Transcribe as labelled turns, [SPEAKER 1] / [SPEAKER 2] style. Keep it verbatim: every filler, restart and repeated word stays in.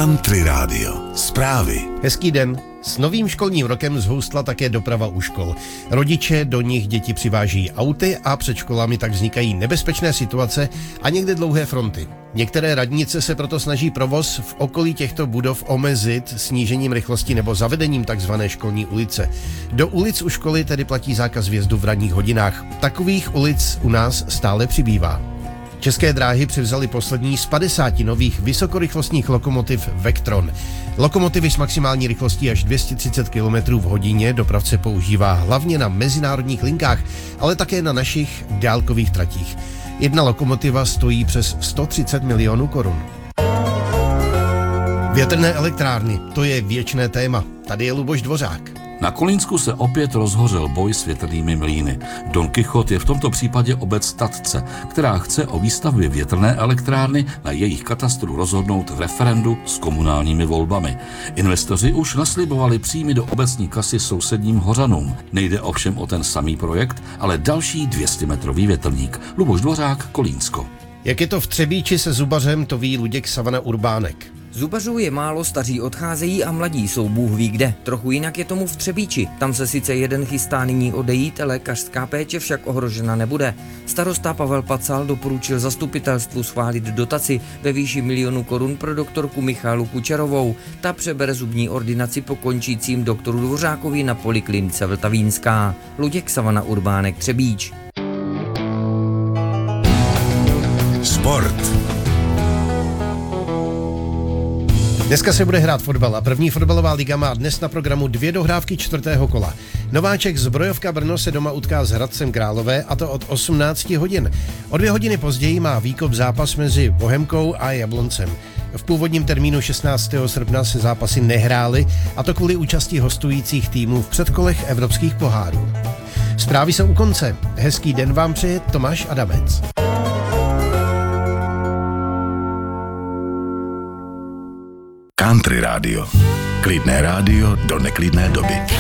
[SPEAKER 1] Country Radio. Zprávy.
[SPEAKER 2] Hezký den. S novým školním rokem zhoustla také doprava u škol. Rodiče do nich děti přiváží auty a před školami tak vznikají nebezpečné situace a někde dlouhé fronty. Některé radnice se proto snaží provoz v okolí těchto budov omezit snížením rychlosti nebo zavedením tzv. Školní ulice. Do ulic u školy tedy platí zákaz vjezdu v ranních hodinách. Takových ulic u nás stále přibývá. České dráhy převzaly poslední z padesáti nových vysokorychlostních lokomotiv Vectron. Lokomotivy s maximální rychlostí až dvě stě třicet kilometrů v hodině dopravce používá hlavně na mezinárodních linkách, ale také na našich dálkových tratích. Jedna lokomotiva stojí přes sto třicet milionů korun. Větrné elektrárny, to je věčné téma. Tady je Luboš Dvořák.
[SPEAKER 3] Na Kolínsku se opět rozhořel boj s větrnými mlýny. Don Kichot je v tomto případě obec Tatce, která chce o výstavbě větrné elektrárny na jejich katastru rozhodnout v referendu s komunálními volbami. Investoři už naslibovali příjmy do obecní kasy sousedním Hořanům. Nejde ovšem o ten samý projekt, ale další dvěstěmetrový větrník. Luboš Dvořák, Kolínsko.
[SPEAKER 2] Jak je to v Třebíči se zubařem, to ví Luděk Savana Urbánek.
[SPEAKER 4] Zubařů je málo, staří odcházejí a mladí jsou bůh ví kde. Trochu jinak je tomu v Třebíči. Tam se sice jeden chystá nyní odejít, lékařská péče však ohrožena nebude. Starosta Pavel Pacal doporučil zastupitelstvu schválit dotaci ve výši milionu korun pro doktorku Michálu Kučerovou. Ta přebere zubní ordinaci po končícím doktoru Dvořákovi na poliklinice Vltavínská. Luděk Savana Urbánek, Třebíč.
[SPEAKER 1] Sport.
[SPEAKER 2] Dneska se bude hrát fotbal a první fotbalová liga má dnes na programu dvě dohrávky čtvrtého kola. Nováček Zbrojovka Brno se doma utká s Hradcem Králové, a to od osmnácti hodin. O dvě hodiny později má výkop zápas mezi Bohemkou a Jabloncem. V původním termínu šestnáctého srpna se zápasy nehrály, a to kvůli účasti hostujících týmů v předkolech evropských pohárů. Zprávy jsou u konce. Hezký den vám přeje Tomáš Adamec.
[SPEAKER 1] Country Radio. Klidné rádio do neklidné doby.